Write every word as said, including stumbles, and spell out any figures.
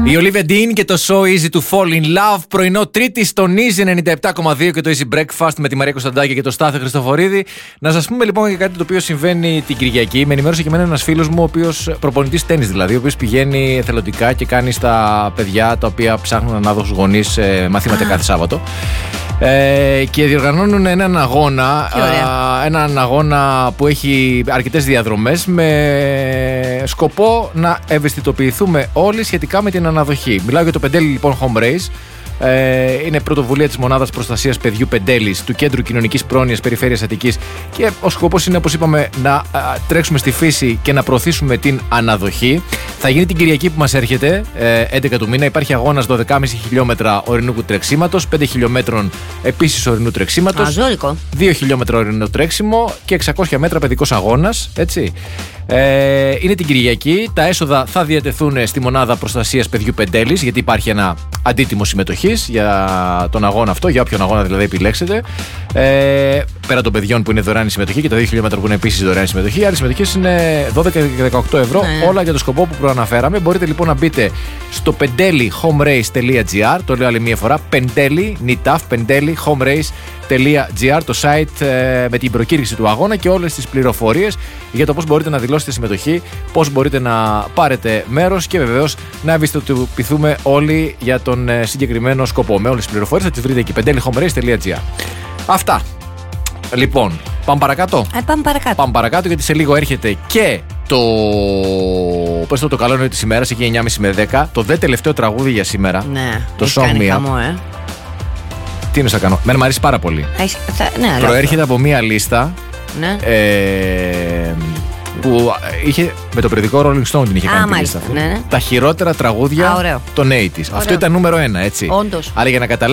Η Olivia Dean και το So Easy to Fall in Love. Πρωινό Τρίτη στον Easy ενενήντα επτά κόμμα δύο και το Easy Breakfast με τη Μαρία Κωνσταντάκη και το Στάθη Χριστοφορίδη. Να σας πούμε λοιπόν για κάτι το οποίο συμβαίνει την Κυριακή. Με ενημέρωσε και εμένα ένας φίλος μου, ο οποίος προπονητής τένις δηλαδή, ο οποίος πηγαίνει εθελοντικά και κάνει στα παιδιά τα οποία ψάχνουν ανάδοχους γονείς ε, μαθήματα κάθε Σάββατο. Ε, και διοργανώνουν έναν αγώνα, α, έναν αγώνα που έχει αρκετές διαδρομές με σκοπό να ευαισθητοποιηθούμε όλοι σχετικά με την αναδοχή. Μιλάω για το Πεντέλη λοιπόν Home Race. Ε, είναι πρωτοβουλία της Μονάδας Προστασίας Παιδιού Πεντέλης του Κέντρου Κοινωνικής Πρόνοιας Περιφέρειας Αττικής και ο σκοπός είναι, όπως είπαμε, να α, τρέξουμε στη φύση και να προωθήσουμε την αναδοχή. Θα γίνει την Κυριακή που μας έρχεται, ε, έντεκα του μήνα. Υπάρχει αγώνας δώδεκα κόμμα πέντε χιλιόμετρα ορεινού τρεξίματος, πέντε χιλιόμετρων επίσης ορεινού τρεξίματος, Αζόρικο. δύο χιλιόμετρα ορεινό τρέξιμο και εξακόσια μέτρα παιδικός αγώνας. Έτσι. Ε, είναι την Κυριακή. Τα έσοδα θα διατεθούν στη Μονάδα Προστασίας Παιδιού Πεντέλης, γιατί υπάρχει ένα αντίτιμο συμμετοχής για τον αγώνα αυτό, για όποιον αγώνα δηλαδή επιλέξετε. Ε, πέρα των παιδιών που είναι δωρεάν η συμμετοχή και τα δύο χιλιόμετρα που είναι επίσης δωρεάν η συμμετοχή. Οι άλλες συμμετοχές είναι δώδεκα και δεκαοκτώ ευρώ, ναι. Όλα για το σκοπό που προαναφέραμε. Μπορείτε λοιπόν να μπείτε στο πεντέλη home race τελεία gr, το λέω άλλη μία φορά, πεντέλη, νιτάφ, πεντέλη home race τελεία gr, το site ε, με την προκήρυξη του αγώνα και όλες τις πληροφορίες για το πώς μπορείτε να δηλώσετε συμμετοχή, πώς μπορείτε να πάρετε μέρος και βεβαίως να ευαισθητοποιηθούμε όλοι για τον ε, συγκεκριμένο σκοπό. Με όλες τις πληροφορίες θα τις βρείτε εκεί, πεντέλη home race τελεία gr. Αυτά. Λοιπόν, πάμε παρακάτω. Ε, πάμε παρακάτω. Πάμε παρακάτω γιατί σε λίγο έρχεται και το, πες το, το καλό νέο της ημέρας, εκεί εννιά και μισή με δέκα, το δε τελευταίο τραγούδι για σήμερα. Ναι, το Song Me Up. Ε. Τι είναι να κάνω. Μένα μου αρέσει πάρα πολύ. Έχεις, θα, ναι, προέρχεται από μία λίστα, ναι. ε, που είχε με το περιοδικό Rolling Stone την είχε κάνει τη λίστα αυτή. Ναι, ναι. Τα χειρότερα τραγούδια των ογδόντα. Αυτό ήταν νούμερο ένα, έτσι. Όντως. Αλλά για να καταλάβετε